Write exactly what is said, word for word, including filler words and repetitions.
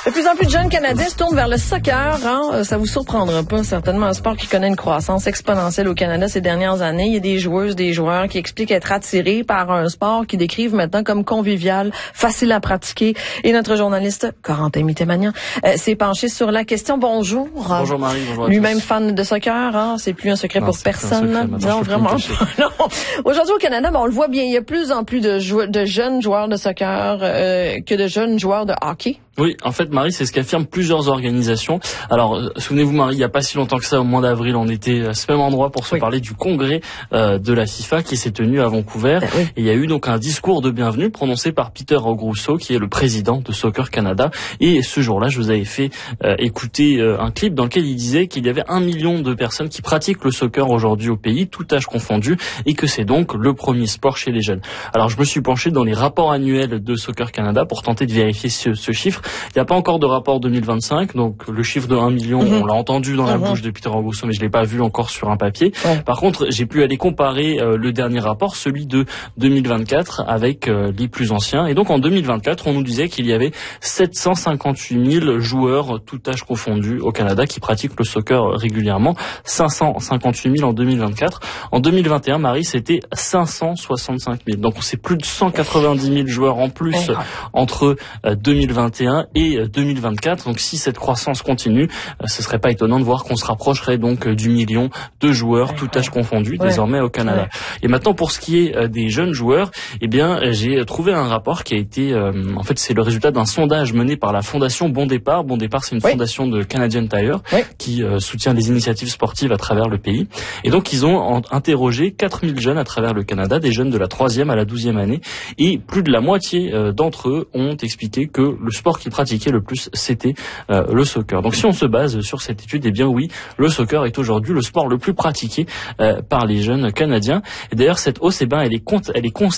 De plus en plus de jeunes Canadiens se tournent vers le soccer. Hein? Ça vous surprendra pas, certainement. Un sport qui connaît une croissance exponentielle au Canada ces dernières années. Il y a des joueuses, des joueurs qui expliquent être attirés par un sport qu'ils décrivent maintenant comme convivial, facile à pratiquer. Et notre journaliste, Corentin Mittermanian, euh, s'est penché sur la question. Bonjour. Bonjour Marie, bonjour à tous. Lui-même fan de soccer, hein? C'est plus un secret non, pour personne. Un secret, non, vraiment pas. Non. Aujourd'hui au Canada, ben, on le voit bien, il y a plus en plus de, jou- de jeunes joueurs de soccer euh, que de jeunes joueurs de hockey. Oui, en fait, Marie, c'est ce qu'affirment plusieurs organisations. Alors, euh, souvenez-vous, Marie, il n'y a pas si longtemps que ça, au mois d'avril, on était à ce même endroit pour se oui. parler du congrès euh, de la FIFA qui s'est tenu à Vancouver. Ben oui. Et il y a eu donc un discours de bienvenue prononcé par Peter Rousseau, qui est le président de Soccer Canada. Et ce jour-là, je vous avais fait euh, écouter euh, un clip dans lequel il disait qu'il y avait un million de personnes qui pratiquent le soccer aujourd'hui au pays, tout âge confondu, et que c'est donc le premier sport chez les jeunes. Alors, je me suis penché dans les rapports annuels de Soccer Canada pour tenter de vérifier ce, ce chiffre. Il n'y a pas encore de rapport deux mille vingt-cinq, donc le chiffre de un million, mmh. on l'a entendu dans mmh. la bouche de Peter Rousseau, mais je l'ai pas vu encore sur un papier. Ouais. Par contre, j'ai pu aller comparer euh, le dernier rapport, celui de deux mille vingt-quatre, avec euh, les plus anciens. Et donc en deux mille vingt-quatre, on nous disait qu'il y avait sept cent cinquante-huit mille joueurs, tout âge confondu, au Canada, qui pratiquent le soccer régulièrement. cinq cent cinquante-huit mille en deux mille vingt-quatre. En deux mille vingt et un, Marie, c'était cinq cent soixante-cinq mille. Donc c'est plus de cent quatre-vingt-dix mille joueurs en plus ouais. entre euh, deux mille vingt et un et deux mille vingt-quatre. Donc si cette croissance continue, euh, ce serait pas étonnant de voir qu'on se rapprocherait donc euh, du million de joueurs, ouais, tout âge ouais. confondu, ouais. désormais au Canada. Ouais. Et maintenant, pour ce qui est euh, des jeunes joueurs, eh bien, euh, j'ai trouvé un rapport qui a été, euh, en fait, c'est le résultat d'un sondage mené par la Fondation Bon Départ. Bon Départ, c'est une ouais. fondation de Canadian Tire ouais. qui euh, soutient les initiatives sportives à travers le pays. Et donc, ils ont en- interrogé quatre mille jeunes à travers le Canada, des jeunes de la troisième à la douzième année, et plus de la moitié euh, d'entre eux ont expliqué que le sport qu'ils pratiquaient le plus, c'était euh, le soccer. Donc si on se base sur cette étude, eh bien oui, le soccer est aujourd'hui le sport le plus pratiqué euh, par les jeunes Canadiens. Et d'ailleurs, cette hausse, eh ben, elle est, con- elle est constante.